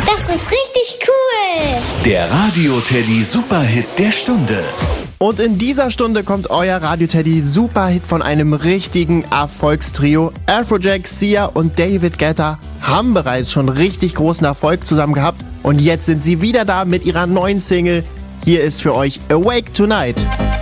Das ist richtig cool. Der Radio-Teddy Superhit der Stunde. Und in dieser Stunde kommt euer Radio-Teddy Superhit von einem richtigen Erfolgstrio. Afrojack, Sia und David Guetta haben bereits schon richtig großen Erfolg zusammen gehabt. Und jetzt sind sie wieder da mit ihrer neuen Single. Hier ist für euch Awake Tonight.